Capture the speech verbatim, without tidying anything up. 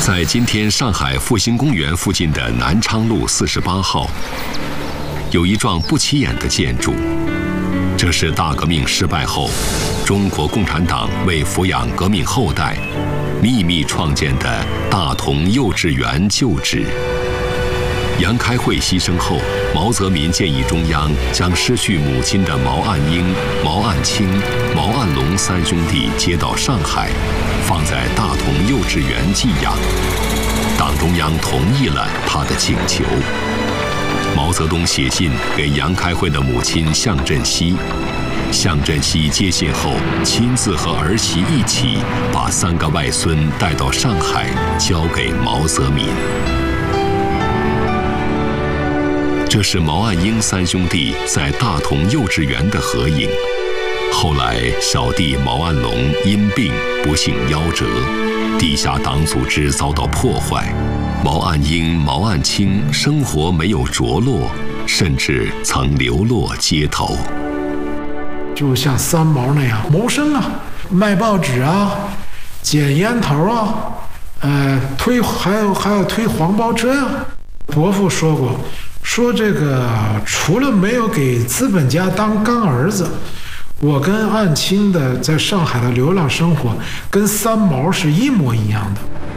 在今天上海复兴公园附近的南昌路四十八号，有一幢不起眼的建筑，这是大革命失败后，中国共产党为抚养革命后代，秘密创建的大同幼稚园旧址。杨开慧牺牲后，毛泽民建议中央将失去母亲的毛岸英、毛岸青、毛岸龙三兄弟接到上海，放在大同幼稚园寄养。党中央同意了他的请求。毛泽东写信给杨开慧的母亲向振熙，向振熙接信后，亲自和儿媳一起把三个外孙带到上海，交给毛泽民。这是毛岸英三兄弟在大同幼稚园的合影。后来，小弟毛岸龙因病不幸夭折，地下党组织遭到破坏，毛岸英、毛岸青生活没有着落，甚至曾流落街头。 就像三毛那样谋生啊，卖报纸啊，捡烟头啊，呃，推还有还有推黄包车呀、啊。伯父说过。说这个除了没有给资本家当干儿子，我跟岸青的在上海的流浪生活跟三毛是一模一样的。